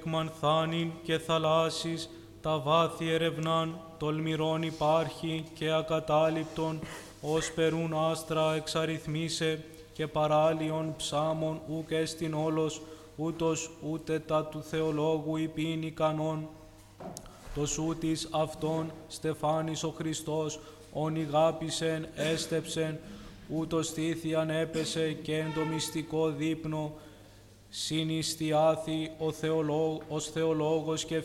Μανθάνην και θαλάσσης, τα βάθη ερευνάν, τολμηρών υπάρχει και ακατάληπτον, ως περούν άστρα εξαριθμίσε, και παράλιον ψάμων ουκ έστιν όλος, ούτως ούτε τα του θεολόγου υπήν ικανόν. Το σούτης αυτόν Στεφάνης ο Χριστός, ον ηγάπησεν, έστεψεν, ούτως στήθιαν έπεσε και εν το μυστικό δείπνο, συνιστιάθη ως θεολόγος και